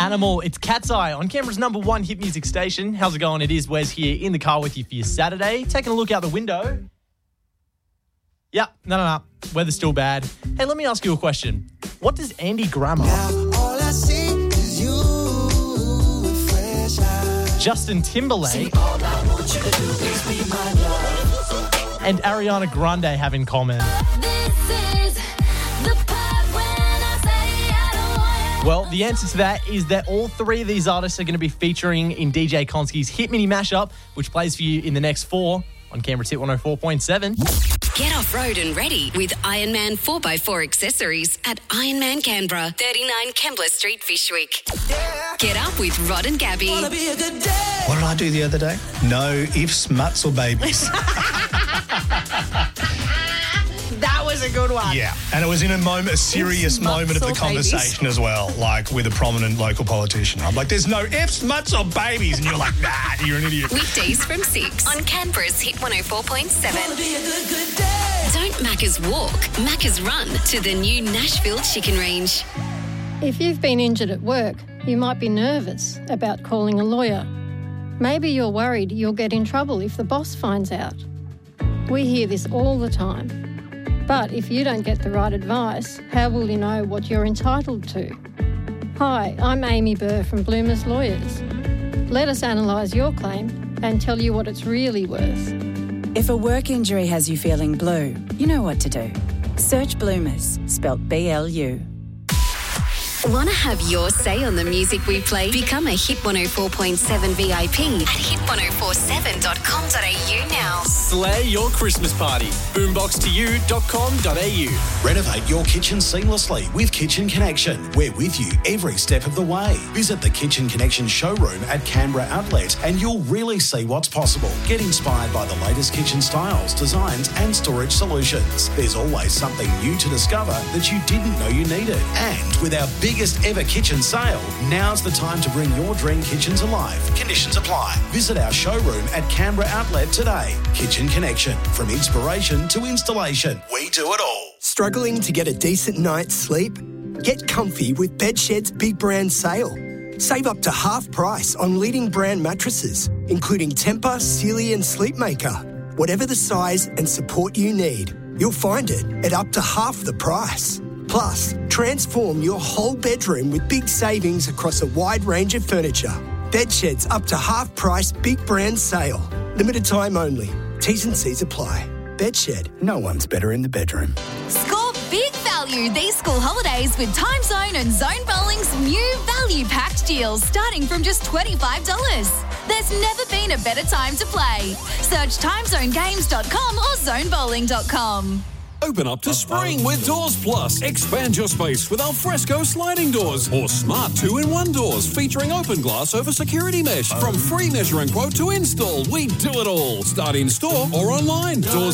Animal, it's Cat's Eye on Canberra's number one hit music station. How's it going? It is Wes here in the car with you for your Saturday. Taking a look out the window. Yeah, no. Weather's still bad. Hey, let me ask you a question. What does Andy Grammer, Justin Timberlake, and Ariana Grande have in common? Well, the answer to that is that all three of these artists are going to be featuring in DJ Konski's Hit Mini Mashup, which plays for you in the next 4 on Canberra's Hit 104.7. Get off-road and ready with Ironman 4x4 accessories at Ironman Canberra, 39 Kembla Street, Fishwick. Yeah. Get up with Rod and Gabby. What did I do the other day? No ifs, muts or babies. That was a good one. Yeah, and it was in a serious moment of the conversation as well, like with a prominent local politician. I'm like, there's no ifs, muts or babies. And you're like, nah, you're an idiot. Weekdays from 6 on Canberra's Hit 104.7. Don't Macca's walk, Macca's run to the new Nashville Chicken Range. If you've been injured at work, you might be nervous about calling a lawyer. Maybe you're worried you'll get in trouble if the boss finds out. We hear this all the time. But if you don't get the right advice, how will you know what you're entitled to? Hi, I'm Amy Burr from Bloomers Lawyers. Let us analyse your claim and tell you what it's really worth. If a work injury has you feeling blue, you know what to do. Search Bloomers, spelt B-L-U. Want to have your say on the music we play? Become a Hit 104.7 VIP at hit1047.com.au now. Slay your Christmas party. boomboxtoyou.com.au. Renovate your kitchen seamlessly with Kitchen Connection. We're with you every step of the way. Visit the Kitchen Connection showroom at Canberra Outlet and you'll really see what's possible. Get inspired by the latest kitchen styles, designs and storage solutions. There's always something new to discover that you didn't know you needed. And with our biggest ever kitchen sale, now's the time to bring your dream kitchen to life. Conditions apply. Visit our showroom at Canberra Outlet today. Kitchen Connection. From inspiration to installation, we do it all. Struggling to get a decent night's sleep? Get comfy with Bedshed's big brand sale. Save up to half price on leading brand mattresses, including Tempur, Sealy and Sleepmaker. Whatever the size and support you need, you'll find it at up to half the price. Plus, transform your whole bedroom with big savings across a wide range of furniture. Bedshed's up to half price big brand sale. Limited time only. T's and C's apply. Bedshed, no one's better in the bedroom. Score big value these school holidays with Time Zone and Zone Bowling's new value packed deals starting from just $25. There's never been a better time to play. Search timezonegames.com or zonebowling.com. Open up to spring with Doors Plus. Expand your space with alfresco sliding doors or smart 2-in-1 doors featuring open glass over security mesh. From free measure and quote to install, we do it all. Start in store or online. Doors